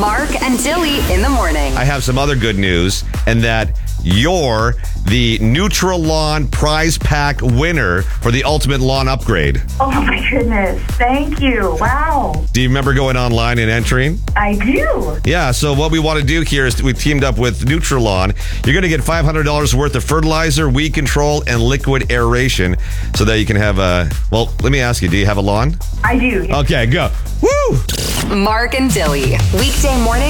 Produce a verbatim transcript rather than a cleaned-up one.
Mark and Dilly in the morning. I have some other good news, and that you're the Nutri-Lawn prize pack winner for the ultimate lawn upgrade. Oh my goodness. Thank you. Wow. Do you remember going online and entering? I do. Yeah, so what we want to do here is we teamed up with Nutri-Lawn. You're going to get five hundred dollars worth of fertilizer, weed control, and liquid aeration so that you can have a... Well, let me ask you, do you have a lawn? I do. Okay, go. Woo! Mark and Dilly. Weekday morning